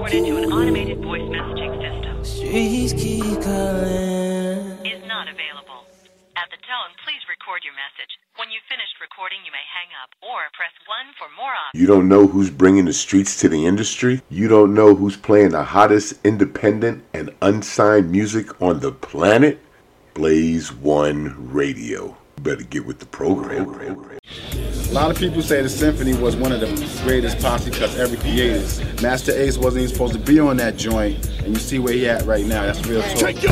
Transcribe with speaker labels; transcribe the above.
Speaker 1: forwarded to an automated voice messaging system.
Speaker 2: Streets keep calling.
Speaker 1: Is not available. At the tone, please record your message. When you've finished recording, you may hang up or press 1 for more options.
Speaker 3: You don't know who's bringing the streets to the industry? You don't know who's playing the hottest independent and unsigned music on the planet? Blaze One Radio. Better get with the program.
Speaker 4: A lot of people say the Symphony was one of the greatest posse cuts ever created. Master Ace wasn't even supposed to be on that joint, and you see where he at right now. That's real talk.